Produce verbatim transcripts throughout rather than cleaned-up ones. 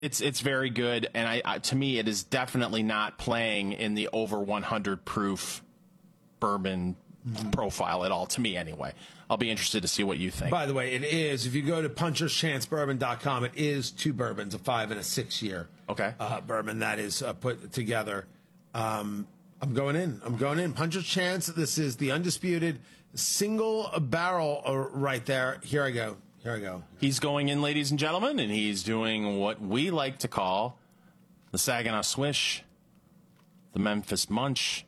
It's it's very good, and I, I to me, it is definitely not playing in the over one hundred proof bourbon mm-hmm. profile at all, to me anyway. I'll be interested to see what you think. By the way, it is, if you go to punchers chance bourbon dot com, it is two bourbons, a five and a six year okay. uh, bourbon that is uh, put together. Um, I'm going in. I'm going in. Puncher's Chance. This is the undisputed single barrel uh, right there. Here I go. Here I go. He's going in, ladies and gentlemen, and he's doing what we like to call the Saginaw Swish, the Memphis Munch.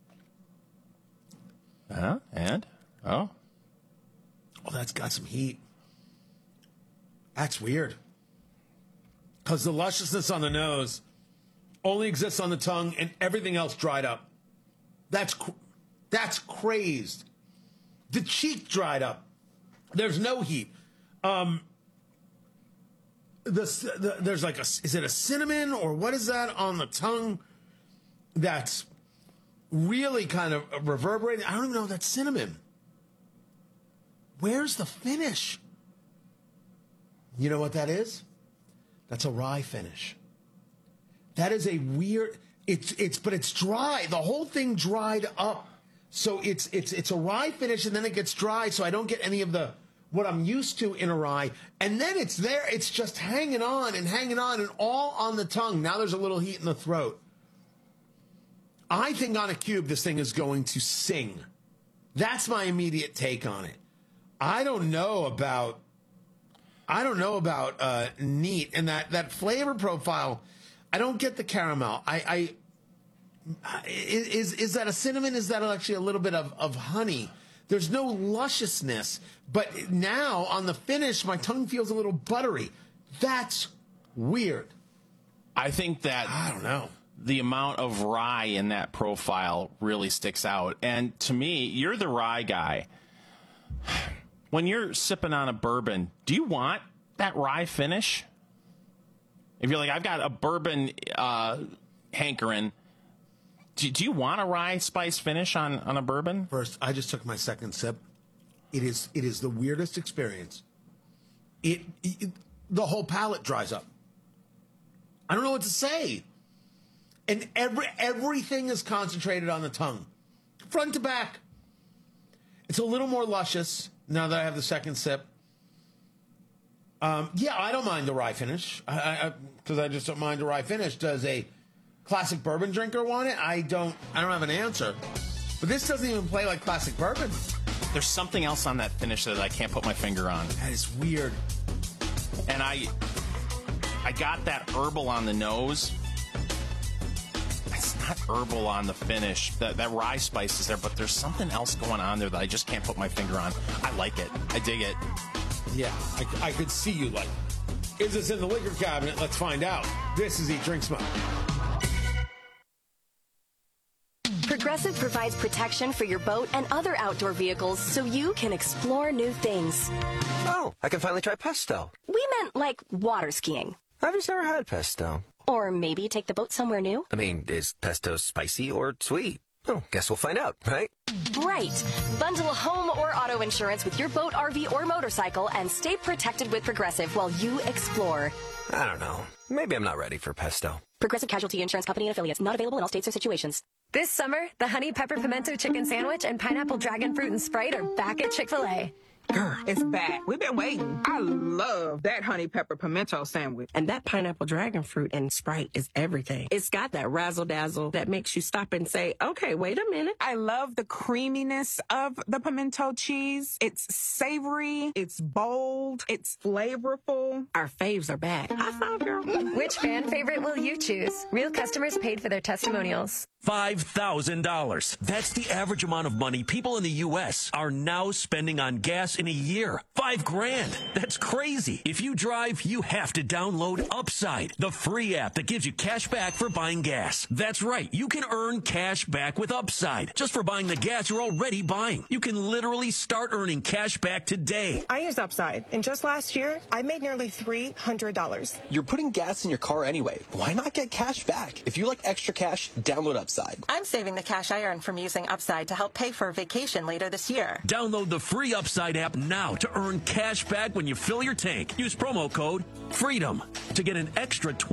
Uh, and, oh. Oh, that's got some heat. That's weird. Because the lusciousness on the nose only exists on the tongue and everything else dried up. That's, cr- that's crazed. The cheek dried up. There's no heat. Um, the, the, there's like a, is it a cinnamon or what is that on the tongue that's really kind of reverberating? I don't even know if that's cinnamon. Where's the finish? You know what that is? That's a rye finish. That is a weird, it's, it's, but it's dry. The whole thing dried up. So it's, it's, it's a rye finish and then it gets dry. So I don't get any of the, what I'm used to in a rye, and then it's there. It's just hanging on and hanging on and all on the tongue. Now there's a little heat in the throat. I think on a cube, this thing is going to sing. That's my immediate take on it. I don't know about, I don't know about uh, neat and that, that flavor profile. I don't get the caramel. I, I is, is that a cinnamon? Is that actually a little bit of, of honey? There's no lusciousness, but now on the finish, my tongue feels a little buttery. That's weird. I think that I don't know. The amount of rye in that profile really sticks out. And to me, you're the rye guy. When you're sipping on a bourbon, do you want that rye finish? If you're like, I've got a bourbon uh, hankering, Do, do you want a rye spice finish on, on a bourbon? First, I just took my second sip. It is it is the weirdest experience. It, it the whole palate dries up. I don't know what to say. And every everything is concentrated on the tongue, front to back. It's a little more luscious now that I have the second sip. Um, yeah, I don't mind the rye finish because I, I, I just don't mind the rye finish. Does a classic bourbon drinker want it? I don't. I don't have an answer. But this doesn't even play like classic bourbon. There's something else on that finish that I can't put my finger on. That is weird. And I, I got that herbal on the nose. It's not herbal on the finish. That that rye spice is there, but there's something else going on there that I just can't put my finger on. I like it. I dig it. Yeah, I, I could see you like it. Is this in the liquor cabinet? Let's find out. This is Eat, Drink, Smoke. Progressive provides protection for your boat and other outdoor vehicles so you can explore new things. Oh, I can finally try pesto. We meant like water skiing. I've just never had pesto. Or maybe take the boat somewhere new. I mean, is pesto spicy or sweet? Oh, guess we'll find out, right? Right. Bundle home or auto insurance with your boat, R V, or motorcycle and stay protected with Progressive while you explore. I don't know. Maybe I'm not ready for pesto. Progressive Casualty Insurance Company and affiliates. Not available in all states or situations. This summer, the Honey Pepper Pimento Chicken Sandwich and Pineapple Dragon Fruit and Sprite are back at Chick-fil-A. Girl, it's back. We've been waiting. I love that honey pepper pimento sandwich. And that pineapple dragon fruit and Sprite is everything. It's got that razzle dazzle that makes you stop and say, okay, wait a minute. I love the creaminess of the pimento cheese. It's savory. It's bold. It's flavorful. Our faves are back. I found girl. Which fan favorite will you choose? Real customers paid for their testimonials. five thousand dollars. That's the average amount of money people in the U S are now spending on gas in a year. Five grand. That's crazy. If you drive, you have to download Upside, the free app that gives you cash back for buying gas. That's right. You can earn cash back with Upside just for buying the gas you're already buying. You can literally start earning cash back today. I used Upside, and just last year, I made nearly three hundred dollars. You're putting gas in your car anyway. Why not get cash back? If you like extra cash, download Upside. I'm saving the cash I earned from using Upside to help pay for a vacation later this year. Download the free Upside app app now to earn cash back when you fill your tank. Use promo code FREEDOM to get an extra